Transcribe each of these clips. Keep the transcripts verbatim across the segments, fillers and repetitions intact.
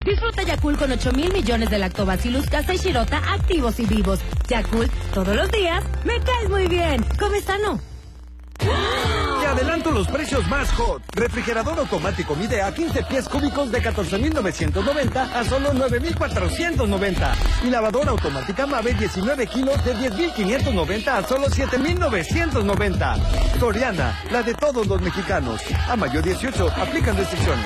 Disfruta Yakult con ocho mil millones de Lactobacillus casei shirota activos y vivos. Yakult, todos los días, me caes muy bien. Come sano. Te adelanto los precios más hot. Refrigerador automático Midea quince pies cúbicos de catorce mil novecientos noventa a solo nueve mil cuatrocientos noventa. Y lavadora automática Mave diecinueve kilos de diez mil quinientos noventa a solo siete mil novecientos noventa. Soriana, la de todos los mexicanos. A mayo dieciocho, aplican restricciones.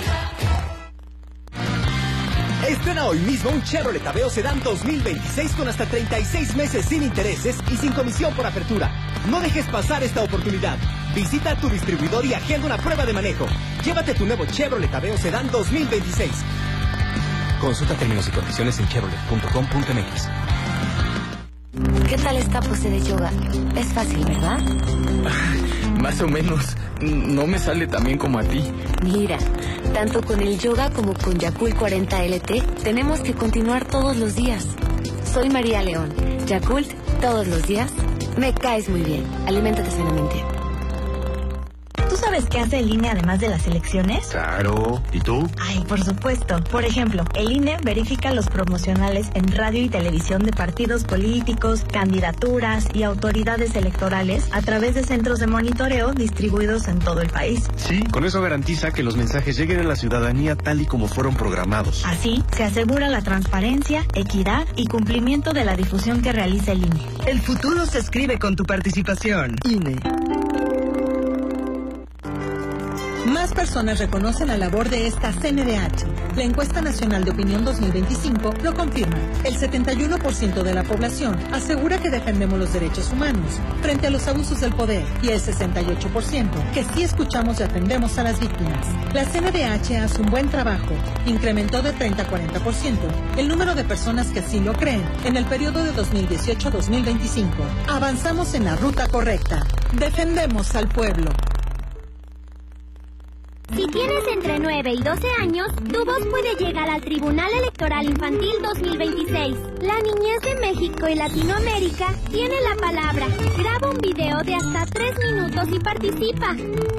Estrena hoy mismo un Chevrolet Aveo Sedán dos mil veintiséis con hasta treinta y seis meses sin intereses y sin comisión por apertura. No dejes pasar esta oportunidad. Visita tu distribuidor y agenda una prueba de manejo. Llévate tu nuevo Chevrolet Aveo Sedán dos mil veintiséis. Consulta términos y condiciones en chevrolet punto com punto m x. ¿Qué tal esta pose de yoga? Es fácil, ¿verdad? Más o menos. No me sale tan bien como a ti. Mira, tanto con el yoga como con Yakult cuarenta L T, tenemos que continuar todos los días. Soy María León. Yakult, todos los días. Me caes muy bien. Aliméntate sanamente. ¿Tú sabes qué hace el I N E además de las elecciones? Claro. ¿Y tú? Ay, por supuesto. Por ejemplo, el I N E verifica los promocionales en radio y televisión de partidos políticos, candidaturas y autoridades electorales a través de centros de monitoreo distribuidos en todo el país. Sí, con eso garantiza que los mensajes lleguen a la ciudadanía tal y como fueron programados. Así, se asegura la transparencia, equidad y cumplimiento de la difusión que realiza el I N E. El futuro se escribe con tu participación. I N E. Más personas reconocen la labor de esta C N D H. La encuesta nacional de opinión dos mil veinticinco lo confirma. El setenta y uno por ciento de la población asegura que defendemos los derechos humanos frente a los abusos del poder y el sesenta y ocho por ciento que sí escuchamos y atendemos a las víctimas. La C N D H hace un buen trabajo. Incrementó de treinta a cuarenta por ciento el número de personas que sí lo creen en el periodo de dos mil dieciocho a dos mil veinticinco. Avanzamos en la ruta correcta. Defendemos al pueblo. Si tienes entre nueve y doce años, tu voz puede llegar al Tribunal Electoral Infantil dos mil veintiséis. La niñez de México y Latinoamérica tiene la palabra. Graba un video de hasta tres minutos y participa.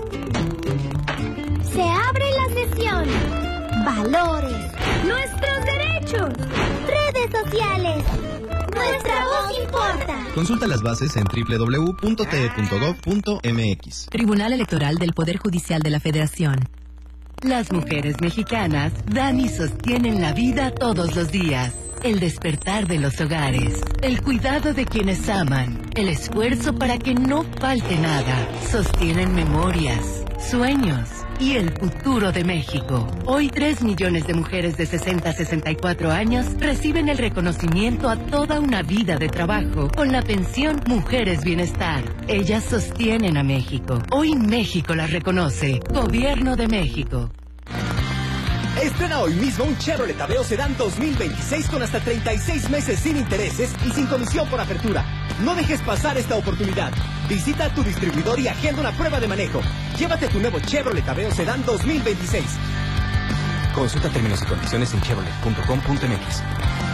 Se abre la sesión. Valores. Nuestros derechos. Redes sociales. Nuestra voz importa. Consulta las bases en doble u doble u doble u punto t e punto gov punto m x. Tribunal Electoral del Poder Judicial de la Federación. Las mujeres mexicanas dan y sostienen la vida todos los días. El despertar de los hogares, el cuidado de quienes aman, el esfuerzo para que no falte nada. Sostienen memorias, sueños y el futuro de México. Hoy tres millones de mujeres de sesenta a sesenta y cuatro años reciben el reconocimiento a toda una vida de trabajo con la pensión Mujeres Bienestar. Ellas sostienen a México. Hoy México las reconoce. Gobierno de México. Estrena hoy mismo un Chevrolet Aveo Sedán dos mil veintiséis con hasta treinta y seis meses sin intereses y sin comisión por apertura. No dejes pasar esta oportunidad. Visita tu distribuidor y agenda una prueba de manejo. Llévate tu nuevo Chevrolet Aveo Sedán dos mil veintiséis. Consulta términos y condiciones en chevrolet punto com punto m x.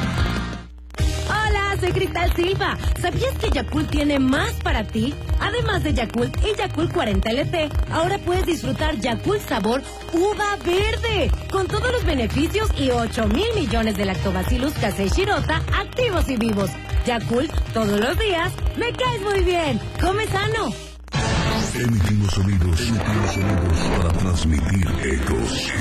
Soy Cristal Silva. ¿Sabías que Yakult tiene más para ti? Además de Yakult y Yakult cuarenta L T, ahora puedes disfrutar Yakult sabor uva verde, con todos los beneficios y ocho mil millones de Lactobacillus casei shirota activos y vivos. Yakult, todos los días, me caes muy bien. Come sano. Emitimos sonidos, emitimos sonidos para transmitir ecos.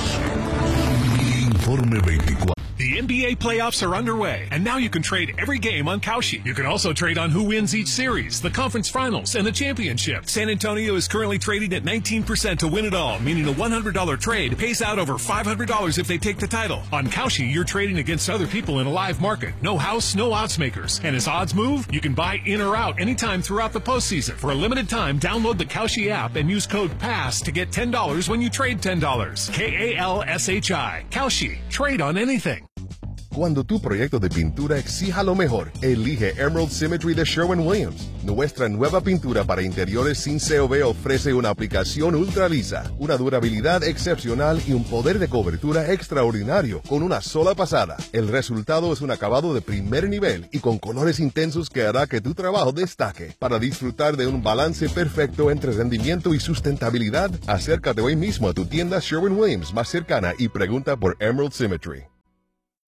Informe veinticuatro. The N B A playoffs are underway, and now you can trade every game on Kalshi. You can also trade on who wins each series, the conference finals, and the championship. San Antonio is currently trading at nineteen percent to win it all, meaning a one hundred dollars trade pays out over five hundred dollars if they take the title. On Kalshi, you're trading against other people in a live market. No house, no odds makers. And as odds move, you can buy in or out anytime throughout the postseason. For a limited time, download the Kalshi app and use code PASS to get ten dollars when you trade ten dollars. K A L S H I. Kalshi. Trade on anything. Cuando tu proyecto de pintura exija lo mejor, elige Emerald Symmetry de Sherwin-Williams. Nuestra nueva pintura para interiores sin C O V ofrece una aplicación ultra lisa, una durabilidad excepcional y un poder de cobertura extraordinario con una sola pasada. El resultado es un acabado de primer nivel y con colores intensos que hará que tu trabajo destaque. Para disfrutar de un balance perfecto entre rendimiento y sustentabilidad, acércate hoy mismo a tu tienda Sherwin-Williams más cercana y pregunta por Emerald Symmetry.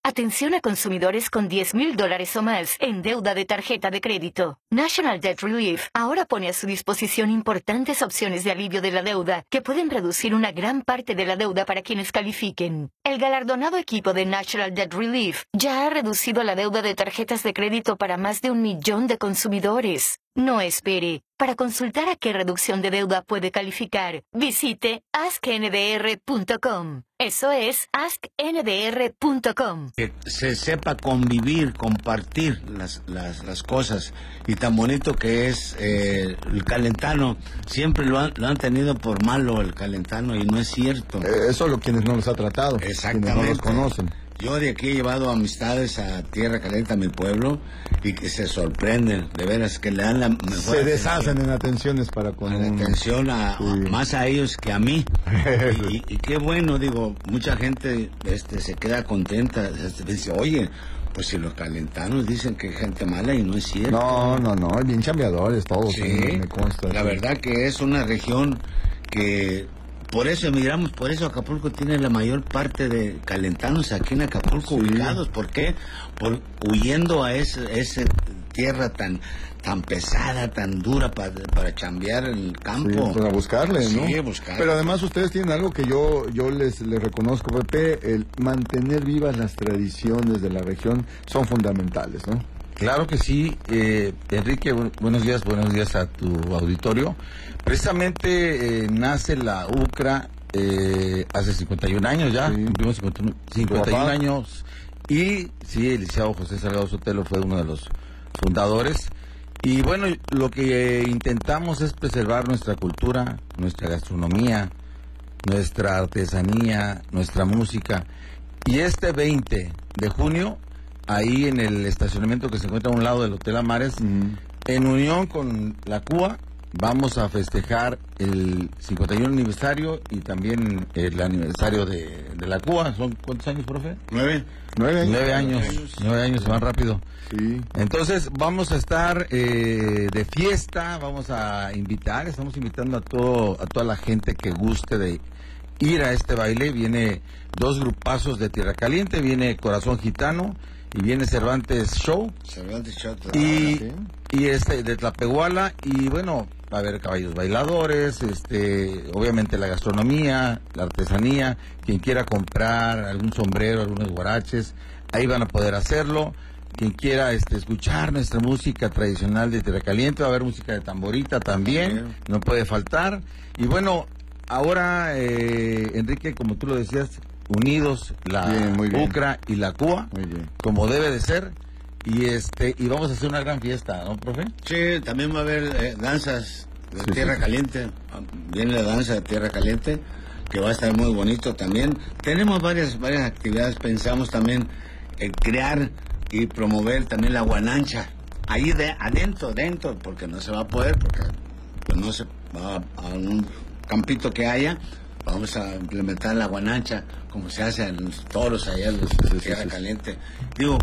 Atención a consumidores con diez mil dólares o más en deuda de tarjeta de crédito. National Debt Relief ahora pone a su disposición importantes opciones de alivio de la deuda que pueden reducir una gran parte de la deuda para quienes califiquen. El galardonado equipo de National Debt Relief ya ha reducido la deuda de tarjetas de crédito para más de un millón de consumidores. No espere. Para consultar a qué reducción de deuda puede calificar, visite ask n d r punto com. Eso es ask n d r punto com. Que se sepa convivir, compartir las, las, las cosas. Y tan bonito que es eh, el calentano. Siempre lo han, lo han tenido por malo el calentano y no es cierto. Eh, eso lo quienes no los ha tratado. Exactamente. Quienes no los conocen. Yo de aquí he llevado amistades a Tierra Caliente, a mi pueblo, y que se sorprenden, de veras, que le dan la mejor Se atención. deshacen en atenciones para con La un... atención a, Sí. a- más a ellos que a mí. y, y- y qué bueno, digo, mucha gente este se queda contenta, este, dice, oye, pues si los calentanos dicen que hay gente mala y no es cierto. No, no, no, bien chambeadores todos, Sí, me, me consta. la sí. verdad que es una región que... Por eso emigramos, por eso Acapulco tiene la mayor parte de calentanos aquí en Acapulco ubicados. ¿Por qué? Por huyendo a ese, ese tierra tan tan pesada, tan dura pa- para chambear en el campo. Sí, para buscarle, ¿no? Sí, buscarle. Pero además ustedes tienen algo que yo yo les, les reconozco, Pepe, el mantener vivas las tradiciones de la región son fundamentales, ¿no? Claro que sí, eh, Enrique, bu- buenos días, buenos días a tu auditorio. Precisamente eh, nace la U C R A eh, hace cincuenta y un años ya, Sí. cumplimos cincuenta y uno cincuenta y un Papá. años, y sí, el licenciado José Salgado Sotelo fue uno de los fundadores. Y bueno, lo que eh, intentamos es preservar nuestra cultura, nuestra gastronomía, nuestra artesanía, nuestra música. Y este veinte de junio, ahí en el estacionamiento que se encuentra a un lado del Hotel Amares, en unión con la C U A, vamos a festejar el cincuenta y uno aniversario y también el aniversario de, de la C U A. ¿Son cuántos años, profe? Nueve. Nueve años. Nueve años. Nueve años, se van rápido. Sí. Entonces vamos a estar eh, de fiesta, vamos a invitar, estamos invitando a todo a toda la gente que guste de ir a este baile. Viene dos grupazos de Tierra Caliente, viene Corazón Gitano y viene Cervantes Show Cervantes Show. y, y este de Tlapehuala, y bueno, va a haber caballos bailadores, este obviamente la gastronomía, la artesanía, quien quiera comprar algún sombrero, algunos guaraches, ahí van a poder hacerlo. Quien quiera este, escuchar nuestra música tradicional de Tierra Caliente, va a haber música de tamborita también, También. no puede faltar. Y bueno, ahora, eh, Enrique, como tú lo decías, unidos la Bien, muy bien. U C R A y la C U A, Muy bien. como debe de ser, y este y vamos a hacer una gran fiesta, ¿no, profe? Sí, también va a haber eh, danzas de Sí, Tierra sí. Caliente. Viene la danza de Tierra Caliente, que va a estar muy bonito también. Tenemos varias varias actividades. Pensamos también en crear y promover también la guanancha. Ahí de adentro, dentro, porque no se va a poder, porque pues, no se va a, a un campito que haya. Vamos a implementar la guanancha, como se hace en los toros allá en los Sí, sí, sí, Tierra sí. Caliente. Digo,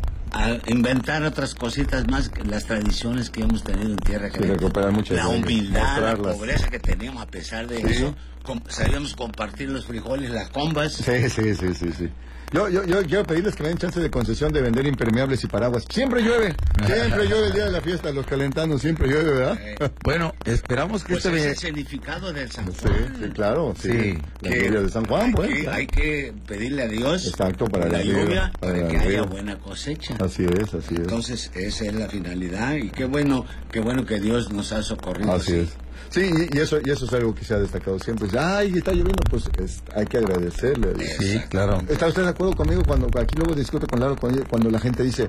a inventar otras cositas más, que las tradiciones que hemos tenido en Tierra Caliente. recuperar muchas La de ellas, humildad, la mostrarlas. pobreza que teníamos a pesar de Sí. eso. Com- sabíamos compartir los frijoles, las combas. Sí, sí, sí, sí, sí. Yo, yo, yo quiero pedirles que me den chance de concesión de vender impermeables y paraguas. Siempre llueve, siempre llueve el día de la fiesta, los calentanos, siempre llueve, ¿verdad? Eh, Bueno, esperamos que pues este es ve- el significado del San Sí, Juan. sí, claro, sí. Sí. La Que lluvia de San Juan, hay pues. que, claro. hay que pedirle a Dios Exacto, para la el río, lluvia, para para, el que haya río. buena cosecha. Así es, así es. Entonces, esa es la finalidad, y qué bueno, qué bueno que Dios nos ha socorrido. Así es. Sí, y, y eso y eso es algo que se ha destacado siempre. Ay, está lloviendo, pues es- hay que agradecerle. a Dios. Sí, claro. ¿Está usted de acuerdo conmigo cuando aquí luego discuto con Lalo cuando, cuando la gente dice,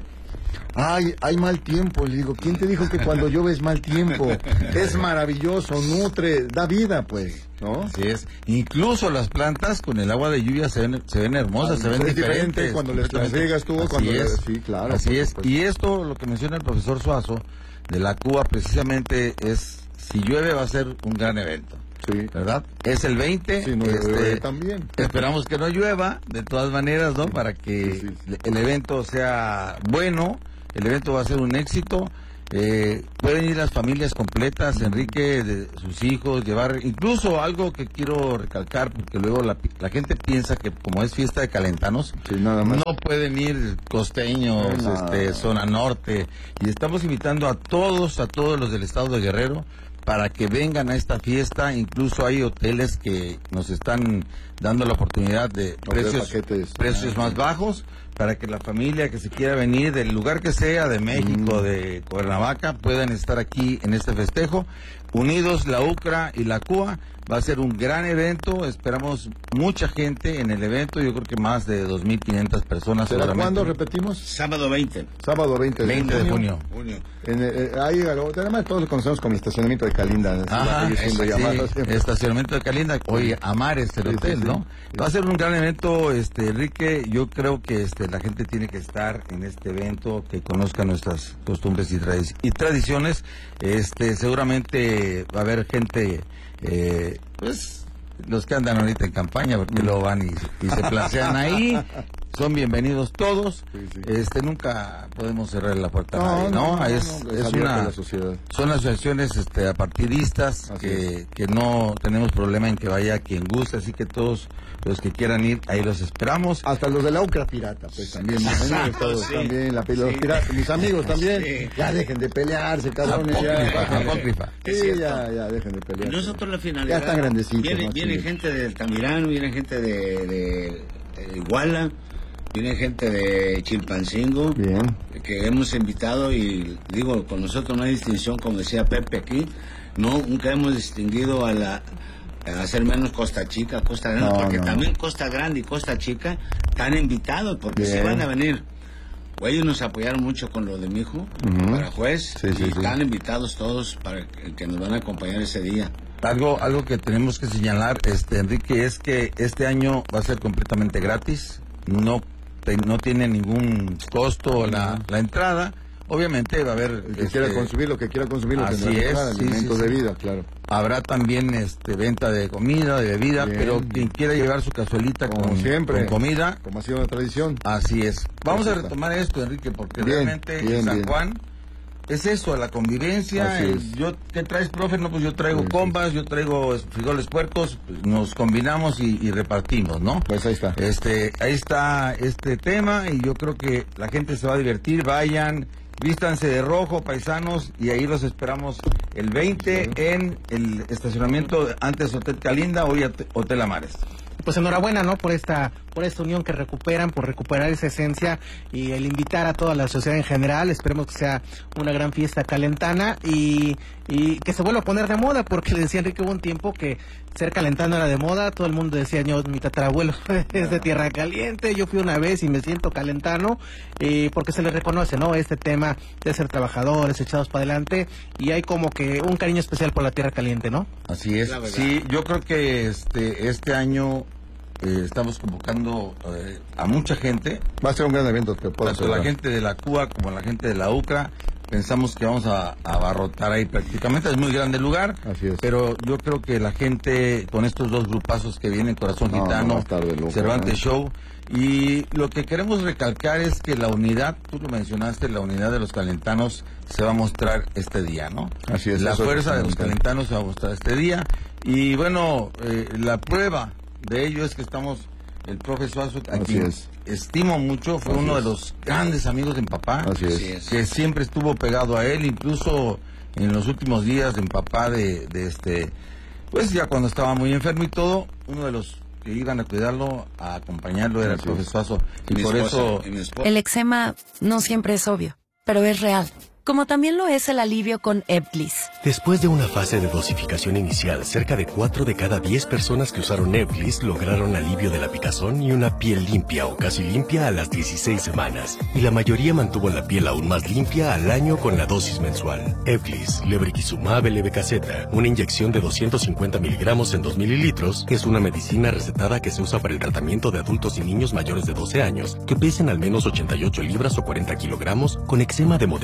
ay, hay mal tiempo? Le digo, ¿quién te dijo que cuando llueve es mal tiempo? Es maravilloso, nutre, da vida, pues, ¿no? Así es. Incluso las plantas con el agua de lluvia se ven, se ven hermosas, se ven Es diferente diferentes. cuando les- las completamente. riegas tú, Así cuando es. les- sí, claro, Así por es. supuesto. Y esto, lo que menciona el profesor Suazo, de la C U A, precisamente es, si llueve va a ser un gran evento. Sí. ¿Verdad? Es el veinte. Sí, no este, llueve también. Esperamos que no llueva, de todas maneras, ¿no? Para que Sí, sí, sí. el evento sea bueno, el evento va a ser un éxito. Eh, pueden ir las familias completas, Enrique, de sus hijos, llevar, incluso algo que quiero recalcar, porque luego la, la gente piensa que como es fiesta de calentanos, sí, nada más. No pueden ir costeños, no. este, zona norte, y estamos invitando a todos, a todos los del estado de Guerrero, para que vengan a esta fiesta. Incluso hay hoteles que nos están dando la oportunidad de precios, precios más bajos, para que la familia que se quiera venir del lugar que sea, de México, mm. de Cuernavaca, puedan estar aquí en este festejo. Unidos la U C R A y la C U A, va a ser un gran evento, esperamos mucha gente en el evento, yo creo que más de dos mil quinientas personas. ¿Será cuándo, repetimos? Sábado veinte. Sábado veinte de veinte junio. de junio. En, eh, ahí, además todos lo conocemos como el estacionamiento de Calinda. Ajá, es, sí, estacionamiento de Calinda, oye, Amares, el hotel, sí, sí, ¿no? Sí. Va a ser un gran evento, este, Enrique, yo creo que este, la gente tiene que estar en este evento, que conozca nuestras costumbres y, tradi y tradiciones, este, seguramente va a haber gente, eh, pues, los que andan ahorita en campaña, porque mm. luego van y, y se placean ahí. Son bienvenidos todos. Sí, sí. Este nunca podemos cerrar la puerta no, a nadie, ¿no? no, es, no, no es una, son asociaciones este, apartidistas que, es. que no tenemos problema en que vaya quien guste, así que todos los que quieran ir, ahí los esperamos. Hasta los de la U C R A pirata, pues también, mis amigos todos, sí. también, la, los sí. piratas, mis amigos también, sí. ya dejen de pelearse, cabrones, ya, sí, ya, ya, dejen de pelearse. Nosotros la finalidad, ya están grandecitos. Viene, viene gente de Altamirano, viene gente de, de, de Iguala, viene gente de Chilpancingo, bien, que hemos invitado, y digo, con nosotros no hay distinción, como decía Pepe aquí, no, nunca hemos distinguido a la a hacer menos Costa Chica, Costa Grande, no, porque no. también Costa Grande y Costa Chica están invitados, porque si van a venir. O ellos nos apoyaron mucho con lo de mi hijo, uh-huh. para juez, sí, sí, y sí. están invitados todos para que, que nos van a acompañar ese día. Algo, algo que tenemos que señalar, este Enrique, es que este año va a ser completamente gratis, no no tiene ningún costo la, la entrada. Obviamente va a haber... El que este, quiera consumir lo que quiera consumir, lo así es, sí, alimentos sí, de vida, claro. Habrá también este venta de comida, de bebida, bien, pero quien quiera llevar su cazuelita como con, siempre, con comida... Como ha sido una tradición. Así es. Vamos a retomar esto, Enrique, porque bien, realmente bien, en San bien. Juan es eso, la convivencia. El, yo, ¿qué traes, profe? No, pues yo traigo sí, combas, sí. yo traigo frijoles puercos, pues nos combinamos y, y repartimos, ¿no? Pues ahí está. Este, ahí está este tema, y yo creo que la gente se va a divertir. Vayan, vístanse de rojo, paisanos, y ahí los esperamos el veinte sí. en el estacionamiento antes Hotel Calinda, hoy Hotel Amares. Pues enhorabuena, ¿no? Por esta, por esta unión que recuperan, por recuperar esa esencia, y el invitar a toda la sociedad en general. Esperemos que sea una gran fiesta calentana y, y que se vuelva a poner de moda, porque le decía Enrique, hubo un tiempo que ser calentano era de moda, todo el mundo decía, yo, mi tatarabuelo es de Tierra Caliente, yo fui una vez y me siento calentano, eh, porque se le reconoce, ¿no? Este tema de ser trabajadores, echados para adelante, y hay como que un cariño especial por la Tierra Caliente, ¿no? Así es, sí, yo creo que este, este año Eh, estamos convocando eh, a mucha gente. Va a ser un gran evento. Que tanto la gente de la C U A como la gente de la U C R A. Pensamos que vamos a, a abarrotar ahí prácticamente. Es muy grande el lugar. Así es. Pero yo creo que la gente, con estos dos grupazos que vienen, Corazón no, Gitano, no loco, Cervantes ¿eh? Show, y lo que queremos recalcar es que la unidad, tú lo mencionaste, la unidad de los calentanos se va a mostrar este día, ¿no? Así es. La fuerza de los calentanos se va a mostrar este día. Y bueno, eh, la prueba de ello es que estamos, el profe Suazo, a quien estimo mucho, fue Así uno es. de los grandes amigos de mi papá, Así es. que siempre estuvo pegado a él, incluso en los últimos días de mi papá, de, de este, pues ya cuando estaba muy enfermo y todo, uno de los que iban a cuidarlo, a acompañarlo, era Así el profe Suazo, y, y por esposa, eso... El eczema no siempre es obvio, pero es real. Como también lo es el alivio con Ebglyss. Después de una fase de dosificación inicial, cerca de cuatro de cada diez personas que usaron Ebglyss lograron alivio de la picazón y una piel limpia o casi limpia a las dieciséis semanas. Y la mayoría mantuvo la piel aún más limpia al año con la dosis mensual. Ebglyss, lebrikizumab levetaceta, una inyección de doscientos cincuenta miligramos en dos mililitros, es una medicina recetada que se usa para el tratamiento de adultos y niños mayores de doce años que pesen al menos ochenta y ocho libras o cuarenta kilogramos con eczema de moderado a severo.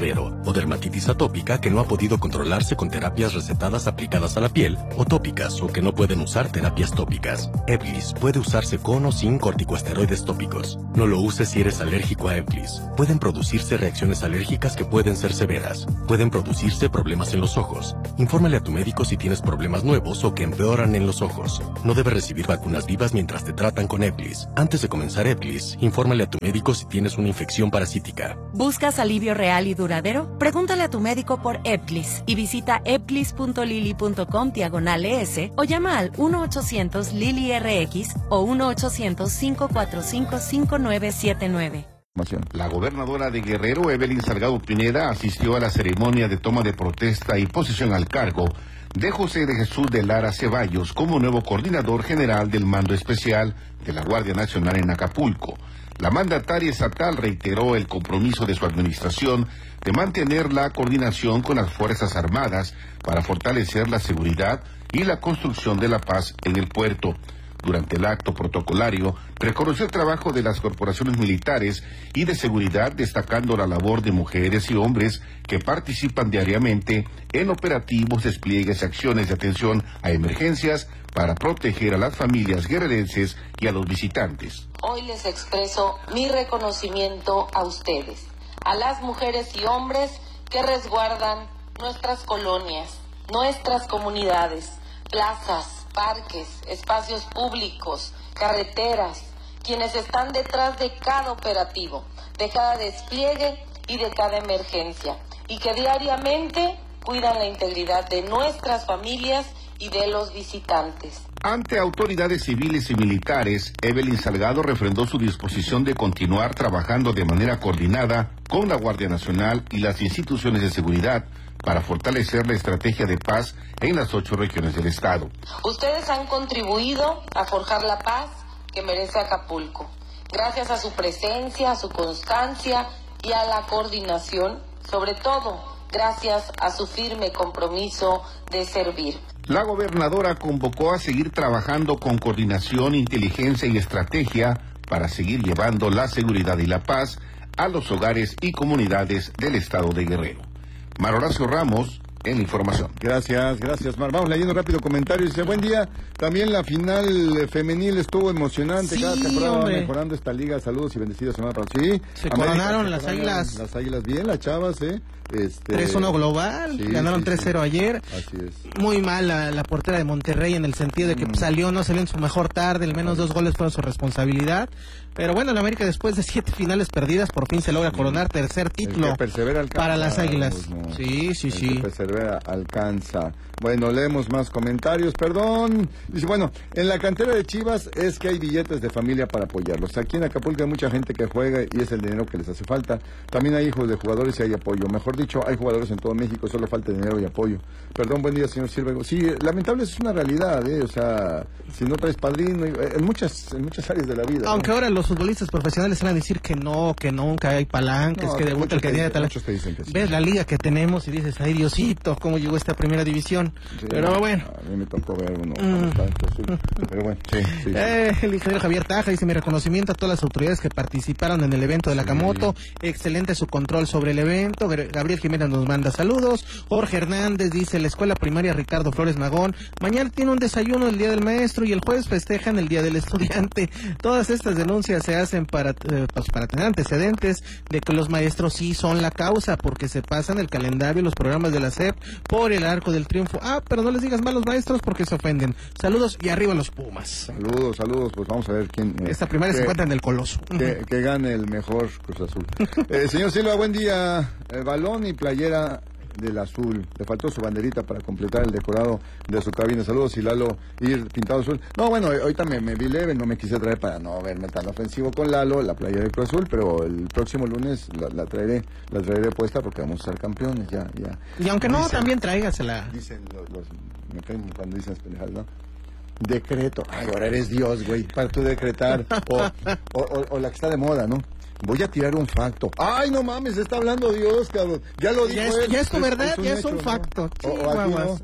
duradero, o dermatitis atópica que no ha podido controlarse con terapias recetadas aplicadas a la piel, o tópicas, o que no pueden usar terapias tópicas. Ebglyss puede usarse con o sin corticosteroides tópicos. No lo uses si eres alérgico a Ebglyss. Pueden producirse reacciones alérgicas que pueden ser severas. Pueden producirse problemas en los ojos. Infórmale a tu médico si tienes problemas nuevos o que empeoran en los ojos. No debes recibir vacunas vivas mientras te tratan con Ebglyss. Antes de comenzar Ebglyss, infórmale a tu médico si tienes una infección parasítica. ¿Buscas alivio real y duradero? Pregúntale a tu médico por Ebglyss y visita ebglyss punto lili punto com diagonal es o llama al uno ochocientos Lili R X o uno ochocientos, cinco cuatro cinco, cinco nueve siete nueve. La gobernadora de Guerrero, Evelyn Salgado Pineda, asistió a la ceremonia de toma de protesta y posesión al cargo de José de Jesús de Lara Ceballos como nuevo coordinador general del Mando Especial de la Guardia Nacional en Acapulco. La mandataria estatal reiteró el compromiso de su administración de mantener la coordinación con las Fuerzas Armadas para fortalecer la seguridad y la construcción de la paz en el puerto. Durante el acto protocolario, reconoció el trabajo de las corporaciones militares y de seguridad, destacando la labor de mujeres y hombres que participan diariamente en operativos, despliegues y acciones de atención a emergencias para proteger a las familias guerrerenses y a los visitantes. Hoy les expreso mi reconocimiento a ustedes, a las mujeres y hombres que resguardan nuestras colonias, nuestras comunidades, plazas, parques, espacios públicos, carreteras, quienes están detrás de cada operativo, de cada despliegue y de cada emergencia, y que diariamente cuidan la integridad de nuestras familias y de los visitantes. Ante autoridades civiles y militares, Evelyn Salgado refrendó su disposición de continuar trabajando de manera coordinada con la Guardia Nacional y las instituciones de seguridad para fortalecer la estrategia de paz en las ocho regiones del estado. Ustedes han contribuido a forjar la paz que merece Acapulco. Gracias a su presencia, a su constancia y a la coordinación, sobre todo gracias a su firme compromiso de servir. La gobernadora convocó a seguir trabajando con coordinación, inteligencia y estrategia para seguir llevando la seguridad y la paz a los hogares y comunidades del estado de Guerrero. Mar Horacio Ramos, en la información. Gracias, gracias, Mar. Vamos leyendo rápido comentarios. Dice, buen día. También la final femenil estuvo emocionante. Sí, cada temporada hombre. va mejorando esta liga. Saludos y bendecidas semana para sí. Se coronaron las águilas. Las águilas bien, las chavas, ¿eh? Este... tres uno global, sí, ganaron sí, tres cero sí. ayer. Así es. Muy mal la, la portera de Monterrey en el sentido de que mm. salió, no salió en su mejor tarde, al menos dos goles fueron su responsabilidad. Pero bueno, la América después de siete finales perdidas por fin se logra coronar tercer título persevera alcanza, para las águilas. No, sí, sí, el sí. Que persevera alcanza. Bueno, leemos más comentarios, perdón. Dice, bueno, en la cantera de Chivas es que hay billetes de familia para apoyarlos. Aquí en Acapulco hay mucha gente que juega y es el dinero que les hace falta. También hay hijos de jugadores y hay apoyo. Mejor dicho, hay jugadores en todo México, solo falta dinero y apoyo. Perdón, buen día, señor Silva. Sí, lamentable es una realidad, ¿eh? O sea, si no traes padrino, en muchas en muchas áreas de la vida. Aunque ¿no? ahora los futbolistas profesionales van a decir que no, que nunca hay palanques, no, que debuta el que tiene talento. Sí. Ves la liga que tenemos y dices, ay Diosito, cómo llegó esta primera división. Sí, pero bueno. A mí me tocó ver uno. Mm. Pero bueno, sí, sí, sí. Eh, el ingeniero Javier Taja dice, mi reconocimiento a todas las autoridades que participaron en el evento de la Camoto. Sí. Excelente su control sobre el evento. Gabriel Jiménez nos manda saludos. Jorge Hernández dice, la escuela primaria Ricardo Flores Magón, mañana tiene un desayuno el día del maestro y el jueves festejan el día del estudiante. Todas estas denuncias se hacen para, eh, pues para tener antecedentes de que los maestros sí son la causa, porque se pasan el calendario y los programas de la S E P por el arco del triunfo. Ah, pero no les digas mal a los maestros porque se ofenden. Saludos y arriba los Pumas. Saludos, saludos, pues vamos a ver quién... Eh, Esta primaria que, se encuentra en el Coloso. Que, que gane el mejor Cruz Azul. eh, señor Silva, buen día. Eh, balón y playera del azul. Le faltó su banderita para completar el decorado de su cabina. Saludos y Lalo ir pintado azul. No, bueno, ahorita me, me vi leve, no me quise traer para no verme tan ofensivo con Lalo, la playera de Cruz Azul, pero el próximo lunes la, la traeré, la traeré puesta porque vamos a ser campeones ya, ya. Y aunque no, dicen, también tráigasela. Dicen los, los me caen cuando dicen las pendejadas, ¿no? Decreto. Ay, ahora eres Dios, güey, para tú decretar. O, o, o, o la que está de moda, ¿no? Voy a tirar un facto. Ay, no mames, está hablando Dios, cabrón. Ya lo dijo ya es, él. Ya es tu verdad, es, es ya hecho, es un facto. ¿no? O, o aquí, ¿no?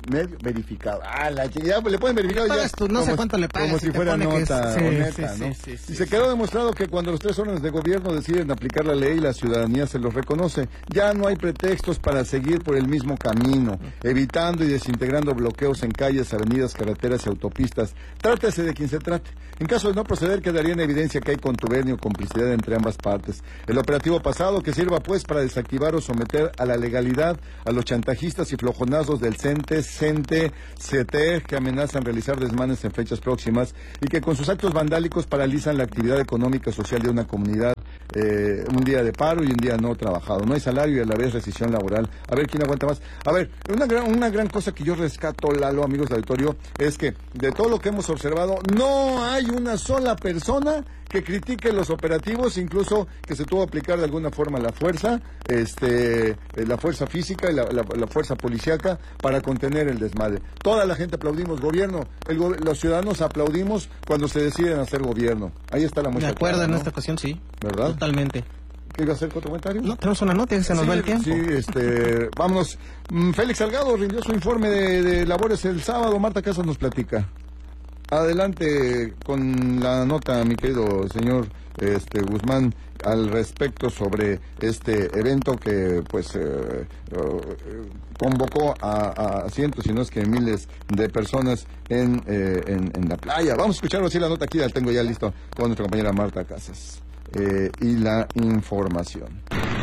medio verificado. Ah, la ya le pueden verificar ya. Tú, no como, sé cuánto le pagas. Como si, si fuera nota es, o sí, neta, sí, ¿no? Sí, sí, sí, y se quedó demostrado que cuando los tres órdenes de gobierno deciden aplicar la ley, la ciudadanía se los reconoce. Ya no hay pretextos para seguir por el mismo camino, evitando y desintegrando bloqueos en calles, avenidas, carreteras y autopistas. Trátese de quien se trate. En caso de no proceder, quedaría en evidencia que hay contubernio o complicidad entre ambas partes. El operativo pasado que sirva pues para desactivar o someter a la legalidad a los chantajistas y flojonazos del CENTE, CENTE, CETER, que amenazan realizar desmanes en fechas próximas y que con sus actos vandálicos paralizan la actividad económica y social de una comunidad. Eh, un día de paro y un día no trabajado. No hay salario y a la vez rescisión laboral. A ver quién aguanta más. A ver, una gran, una gran cosa que yo rescato, Lalo, amigos del auditorio, es que de todo lo que hemos observado, no hay una sola persona que critique los operativos, incluso que se tuvo que aplicar de alguna forma la fuerza, este, eh, la fuerza física y la, la, la fuerza policíaca para contener el desmadre. Toda la gente aplaudimos gobierno, el go los ciudadanos aplaudimos cuando se deciden hacer gobierno. Ahí está la muestra. De acuerdo, clara, en ¿no? esta ocasión sí. ¿Verdad? Totalmente. ¿Qué iba a hacer con tu comentario? No, tenemos una nota, se nos sí, va el tiempo. Sí, este, vámonos. Félix Salgado rindió su informe de, de labores el sábado. Marta Casas nos platica. Adelante con la nota, mi querido señor este Guzmán, al respecto sobre este evento que pues eh, eh, convocó a, a cientos, si no es que miles de personas en, eh, en, en la playa. Vamos a escuchar así la nota aquí, la tengo ya listo con nuestra compañera Marta Casas. Eh, y la información.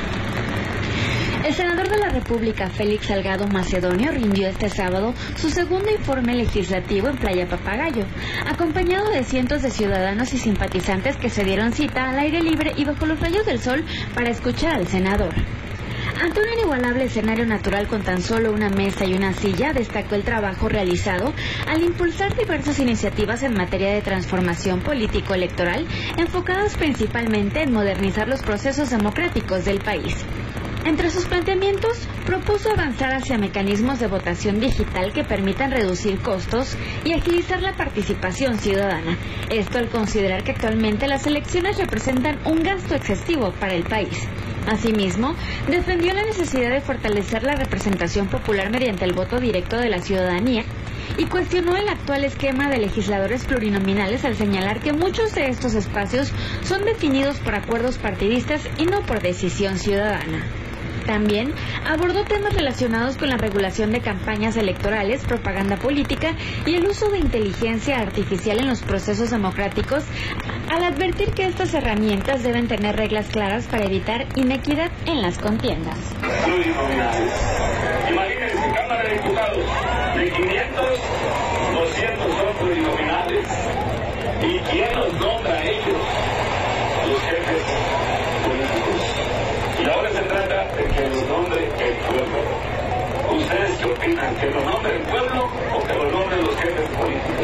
El senador de la República, Félix Salgado Macedonio, rindió este sábado su segundo informe legislativo en Playa Papagayo, acompañado de cientos de ciudadanos y simpatizantes que se dieron cita al aire libre y bajo los rayos del sol para escuchar al senador. Ante un inigualable escenario natural con tan solo una mesa y una silla, destacó el trabajo realizado al impulsar diversas iniciativas en materia de transformación político-electoral, enfocadas principalmente en modernizar los procesos democráticos del país. Entre sus planteamientos, propuso avanzar hacia mecanismos de votación digital que permitan reducir costos y agilizar la participación ciudadana. Esto al considerar que actualmente las elecciones representan un gasto excesivo para el país. Asimismo, defendió la necesidad de fortalecer la representación popular mediante el voto directo de la ciudadanía y cuestionó el actual esquema de legisladores plurinominales al señalar que muchos de estos espacios son definidos por acuerdos partidistas y no por decisión ciudadana. También abordó temas relacionados con la regulación de campañas electorales, propaganda política y el uso de inteligencia artificial en los procesos democráticos, al advertir que estas herramientas deben tener reglas claras para evitar inequidad en las contiendas. Plurinominales. Imagínense, Cámara de Diputados, de quinientos, doscientos son plurinominales. ¿Y quién los nombra a ellos? Los jefes políticos. Y ahora se trata de que los nombre el pueblo. ¿Ustedes qué opinan? ¿Que lo nombre el pueblo o que lo nombren los jefes políticos?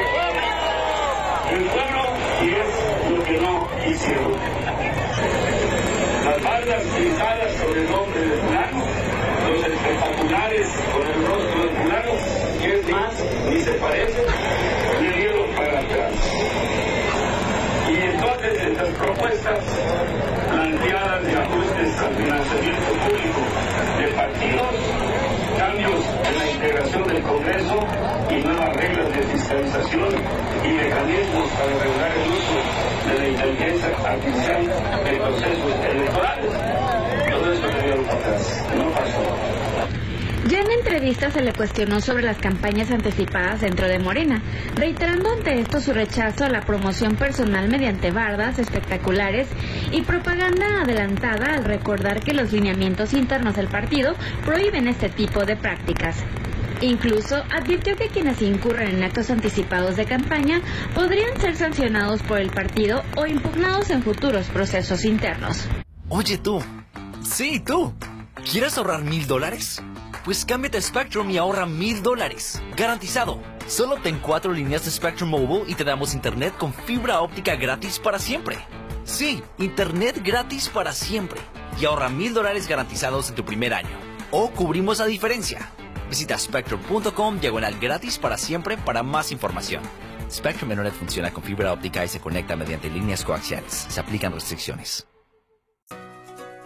El pueblo, y es lo que no hicieron. Las bardas utilizadas sobre el nombre del fulano, los espectaculares con el rostro del fulano, que es más, ni se parecen, le dieron para atrás. Y entonces estas propuestas planteadas de ajustes al financiamiento público de partidos, cambios en la integración del Congreso y nuevas reglas de fiscalización y mecanismos para regular el uso de la inteligencia artificial en procesos electorales. Todo eso le dieron para atrás, no pasó. Ya en entrevista se le cuestionó sobre las campañas anticipadas dentro de Morena, reiterando ante esto su rechazo a la promoción personal mediante bardas, espectaculares y propaganda adelantada, al recordar que los lineamientos internos del partido prohíben este tipo de prácticas. Incluso advirtió que quienes incurren en actos anticipados de campaña podrían ser sancionados por el partido o impugnados en futuros procesos internos. Oye tú, sí tú, ¿quieres ahorrar mil dólares? Pues cámbiate a Spectrum y ahorra mil dólares. Garantizado. Solo ten cuatro líneas de Spectrum Mobile y te damos internet con fibra óptica gratis para siempre. Sí, internet gratis para siempre. Y ahorra mil dólares garantizados en tu primer año. O cubrimos la diferencia. Visita spectrum punto com diagonal gratis para siempre para más información. Spectrum Internet funciona con fibra óptica y se conecta mediante líneas coaxiales. Se aplican restricciones.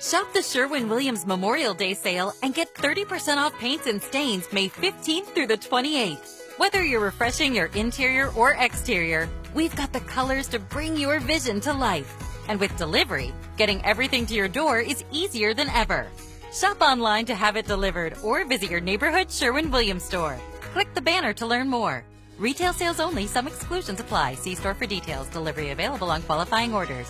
Shop the Sherwin-Williams Memorial Day sale and get thirty percent off paints and stains May fifteenth through the twenty-eighth. Whether you're refreshing your interior or exterior, we've got the colors to bring your vision to life. And with delivery, getting everything to your door is easier than ever. Shop online to have it delivered or visit your neighborhood Sherwin-Williams store. Click the banner to learn more. Retail sales only. Some exclusions apply. See store for details. Delivery available on qualifying orders.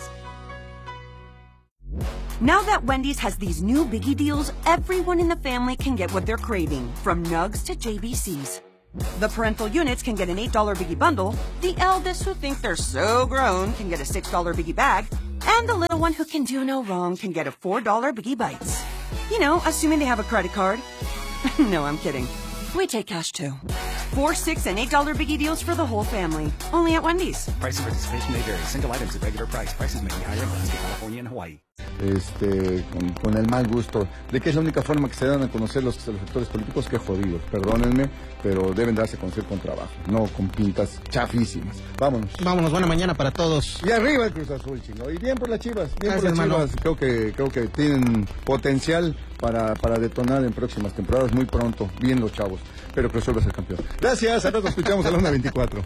Now that Wendy's has these new biggie deals, everyone in the family can get what they're craving, from nugs to J B Cs. The parental units can get an eight dollar biggie bundle, the eldest who think they're so grown can get a six dollar biggie bag, and the little one who can do no wrong can get a four dollar biggie bites. You know, assuming they have a credit card. No, I'm kidding. We take cash too. Four, six, and eight dollar biggie deals for the whole family. Only at Wendy's. Price and participation may vary. Single items at regular price. Prices may be higher in Alaska, California, and Hawaii. Este, con, con el mal gusto de que es la única forma que se dan a conocer los, los sectores políticos. Que jodidos, perdónenme, pero deben darse a conocer con trabajo, no con pintas chafísimas. Vámonos. Vámonos, buena mañana para todos. Y arriba el Cruz Azul, chingo. Y bien por las Chivas, bien Gracias, por las hermano. Chivas. Creo que, creo que tienen potencial para, para detonar en próximas temporadas muy pronto. Bien los chavos, pero Cruz Azul va a ser campeón. Gracias, a todos escuchamos a la una veinticuatro.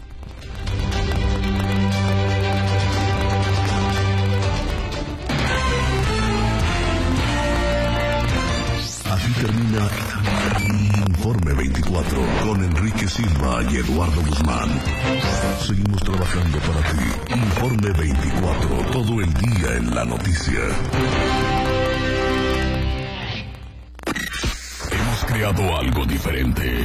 Así termina Informe veinticuatro con Enrique Silva y Eduardo Guzmán. Seguimos trabajando para ti. Informe veinticuatro, todo el día en la noticia. Hemos creado algo diferente.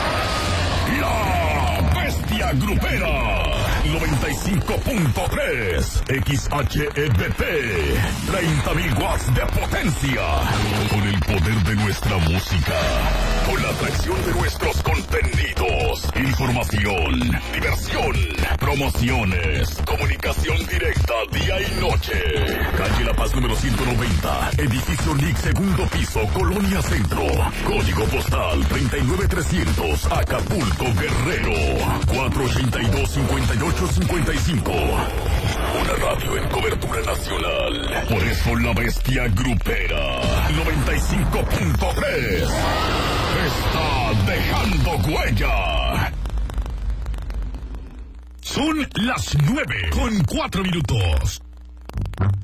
La Bestia Grupera. noventa y cinco punto tres X H E B P, treinta mil watts de potencia, con el poder de nuestra música, con la atracción de nuestros contenidos, información, diversión, promociones, comunicación directa día y noche. Calle La Paz número ciento noventa, edificio L I C, segundo piso, Colonia Centro, código postal treinta y nueve trescientos, Acapulco, Guerrero, cuatro ochenta y dos, cincuenta y ocho cincuenta y cinco. Una radio en cobertura nacional. Por eso la Bestia Grupera noventa y cinco punto tres está dejando huella. Son las nueve con cuatro minutos.